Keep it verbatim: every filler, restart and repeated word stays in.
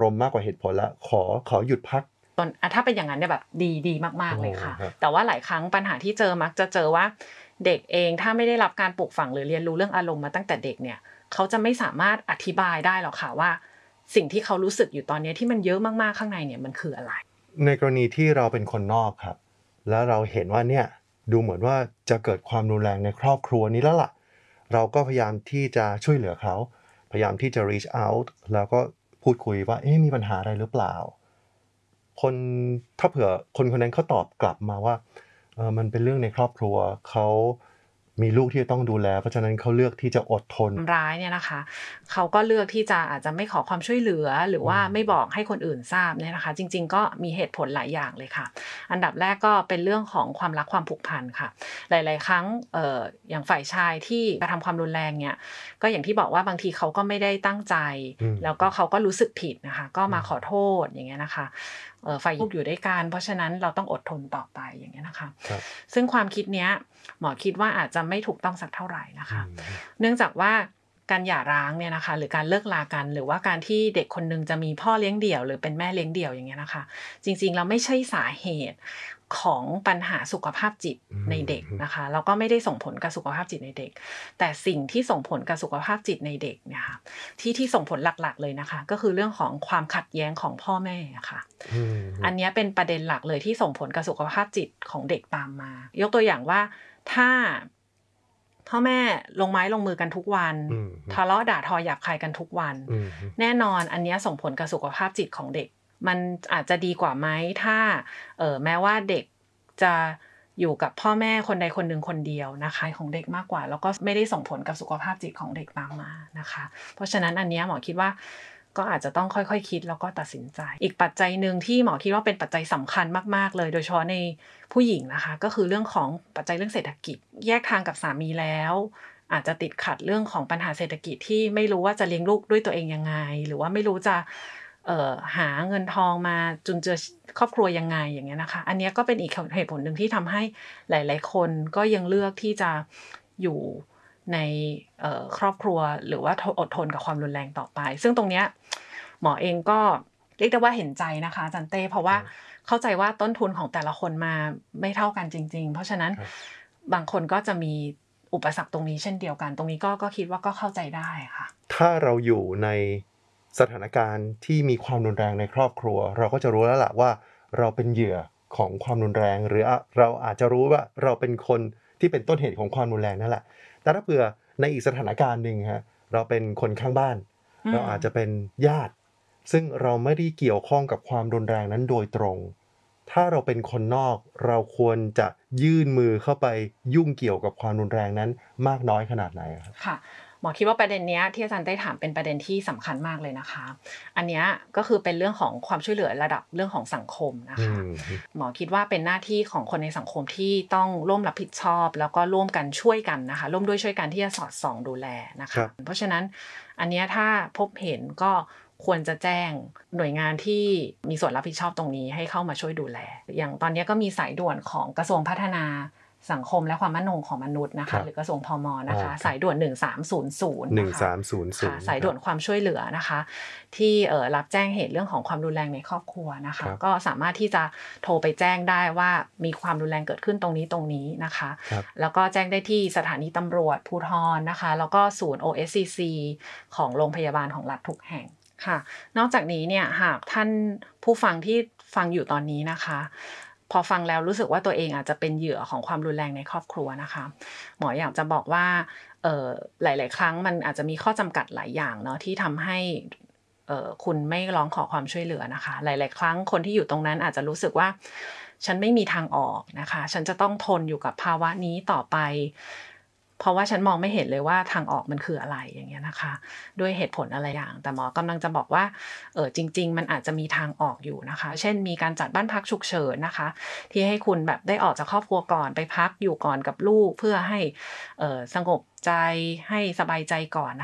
มณ์มากกว่าเหตุผลละขอขอหยุดพักตอนถ้าเป็นอย่างนั้นเนี่ยแบบดีดีมากๆเลยค่ะแต่ว่าหลายครั้งปัญหาที่เจอมักจะเจอว่าเด็กเองถ้าไม่ได้รับการปลูกฝังหรือเรียนรู้เรื่องอารมณ์มาตั้งแต่เด็กเนี่ยเขาจะไม่สามารถอธิบายได้หรอกค่ะว่าสิ่งที่เขารู้สึกอยู่ตอนนี้ที่มันเยอะมากๆข้างในเนี่ยมันคืออะไรในกรณีที่เราเป็นคนนอกครับแล้วเราเห็นว่าเนี่ยดูเหมือนว่าจะเกิดความรุนแรงในครอบครัวนี้แล้วล่ะเราก็พยายามที่จะช่วยเหลือเขาพยายามที่จะ reach out แล้วก็พูดคุยว่าเอ๊ะมีปัญหาอะไรหรือเปล่าคนถ้าเผื่อคนคนนั้นเขาตอบกลับมาว่าเออมันเป็นเรื่องในครอบครัวเขามีลูกที่จะต้องดูแลเพราะฉะนั้นเขาเลือกที่จะอดทนร้ายเนี่ยนะคะเขาก็เลือกที่จะอาจจะไม่ขอความช่วยเหลือหรือว่าไม่บอกให้คนอื่นทราบเนี่ยนะคะจริงๆก็มีเหตุผลหลายอย่างเลยค่ะอันดับแรกก็เป็นเรื่องของความรักความผูกพันค่ะหลายๆครั้งเอ่ออย่างฝ่ายชายที่กระทำความรุนแรงเนี่ยก็อย่างที่บอกว่าบางทีเขาก็ไม่ได้ตั้งใจแล้วก็เขาก็รู้สึกผิดนะคะก็มาขอโทษอย่างเงี้ยนะคะเอ่อฝ่ายลูกอยู่ด้วยกันเพราะฉะนั้นเราต้องอดทนต่อไปอย่างเงี้ยนะคะซึ่งความคิดเนี้ยหมอคิดว่าอาจจะไม่ถูกต้องสักเท่าไหร่นะคะเนื่องจากว่าการหย่าร้างเนี่ยนะคะหรือการเลิกลากันหรือว่าการที่เด็กคนนึงจะมีพ่อเลี้ยงเดี่ยวหรือเป็นแม่เลี้ยงเดี่ยวอย่างเงี้ยนะคะจริงๆแล้วไม่ใช่สาเหตุของปัญหาสุขภาพจิตในเด็กนะคะแล้วก็ไม่ได้ส่งผลกับสุขภาพจิตในเด็กแต่สิ่งที่ส่งผลกับสุขภาพจิตในเด็กเนี่ยค่ะที่ที่ส่งผลหลักๆเลยนะคะก็คือเรื่องของความขัดแย้งของพ่อแม่ค่ะอันนี้เป็นประเด็นหลักเลยที่ส่งผลกับสุขภาพจิตของเด็กตามมายกตัวอย่างว่าถ้าพ่อแม่ลงไม้ลงมือกันทุกวันทะเลาะด่าทอหยาบคายกันทุกวันแน่นอนอันนี้ส่งผลกับสุขภาพจิตของเด็กมันอาจจะดีกว่าไหมถ้าเออแม้ว่าเด็กจะอยู่กับพ่อแม่คนใดคนหนึ่งคนเดียวนะคะของเด็กมากกว่าแล้วก็ไม่ได้ส่งผลกับสุขภาพจิตของเด็กตามมานะคะเพราะฉะนั้นอันนี้หมอคิดว่าก็อาจจะต้องค่อยๆคิดแล้วก็ตัดสินใจอีกปัจจัยนึงที่หมอคิดว่าเป็นปัจจัยสำคัญมากๆเลยโดยเฉพาะในผู้หญิงนะคะก็คือเรื่องของปัจจัยเรื่องเศรษฐกิจแยกทางกับสามีแล้วอาจจะติดขัดเรื่องของปัญหาเศรษฐกิจที่ไม่รู้ว่าจะเลี้ยงลูกด้วยตัวเองยังไงหรือว่าไม่รู้จะเอ่อหาเงินทองมาจุนเจือครอบครัวยังไงอย่างเงี้ยนะคะอันนี้ก็เป็นอีกเหตุผลหนึ่งที่ทำให้หลายๆคนก็ยังเลือกที่จะอยู่ในครอบครัวหรือว่าอดทนกับความรุนแรงต่อไปซึ่งตรงเนี้ยหมอเองก็เรียกได้ว่าเห็นใจนะคะอาจารย์เต้เพราะว่าเข้าใจว่าต้นทุนของแต่ละคนมาไม่เท่ากันจริงๆเพราะฉะนั้นบางคนก็จะมีอุปสรรคตรงนี้เช่นเดียวกันตรงนี้ก็ก็คิดว่าก็เข้าใจได้ค่ะถ้าเราอยู่ในสถานการณ์ที่มีความรุนแรงในครอบครัวเราก็จะรู้แล้วล่ะว่าเราเป็นเหยื่อของความรุนแรงหรือเราอาจจะรู้ว่าเราเป็นคนที่เป็นต้นเหตุของความรุนแรงนั่นแหละแต่ถ้าเผื่อในอีกสถานการณ์นึงฮะเราเป็นคนข้างบ้านเราอาจจะเป็นญาติซึ่งเราไม่ได้เกี่ยวข้องกับความรุนแรงนั้นโดยตรงถ้าเราเป็นคนนอกเราควรจะยื่นมือเข้าไปยุ่งเกี่ยวกับความรุนแรงนั้นมากน้อยขนาดไหนครับค่ะหมอคิดว่าประเด็นนี้ที่อาจารย์ได้ถามเป็นประเด็นที่สำคัญมากเลยนะคะอันนี้ก็คือเป็นเรื่องของความช่วยเหลือระดับเรื่องของสังคมนะคะหมอคิดว่าเป็นหน้าที่ของคนในสังคมที่ต้องร่วมรับผิดชอบแล้วก็ร่วมกันช่วยกันนะคะร่วมด้วยช่วยกันที่จะสอดส่องดูแลนะคะเพราะฉะนั้นอันนี้ถ้าพบเห็นก็ควรจะแจ้งหน่วยงานที่มีส่วนรับผิดชอบตรงนี้ให้เข้ามาช่วยดูแลอย่างตอนนี้ก็มีสายด่วนของกระทรวงพัฒนาสังคมและความมั่นคงของมนุษย์นะคะหรือกระทรวงพมนะคะสายด่วนหนึ่งสามศูนย์ศูนย์นะคะค่ะสายด่วนความช่วยเหลือนะคะที่เอ่อรับแจ้งเหตุเรื่องของความรุนแรงในครอบครัวนะคะก็สามารถที่จะโทรไปแจ้งได้ว่ามีความรุนแรงเกิดขึ้นตรงนี้ตรงนี้นะคะแล้วก็แจ้งได้ที่สถานีตำรวจภูธรนะคะแล้วก็ศูนย์ โอ เอส ซี ซี ของโรงพยาบาลของรัฐทุกแห่งค่ะนอกจากนี้เนี่ยหากท่านผู้ฟังที่ฟังอยู่ตอนนี้นะคะพอฟังแล้วรู้สึกว่าตัวเองอาจจะเป็นเหยื่อของความรุนแรงในครอบครัวนะคะหมออยากจะบอกว่าเอ่อหลายๆครั้งมันอาจจะมีข้อจำกัดหลายอย่างเนาะที่ทำให้เอ่อคุณไม่ร้องขอความช่วยเหลือนะคะหลายๆครั้งคนที่อยู่ตรงนั้นอาจจะรู้สึกว่าฉันไม่มีทางออกนะคะฉันจะต้องทนอยู่กับภาวะนี้ต่อไปเพราะว่าฉันมองไม่เห็นเลยว่าทางออกมันคืออะไรอย่างเงี้ยนะคะด้วยเหตุผลอะไรอย่างแต่หมอกำลังจะบอกว่าเออจริงๆมันอาจจะมีทางออกอยู่นะคะเช่นมีการจัดบ้านพักฉุกเฉินนะคะที่ให้คุณแบบได้ออกจากครอบครัวก่อนไปพักอยู่ก่อนกับลูกเพื่อให้เออสงบใจให้สบายใจก่อน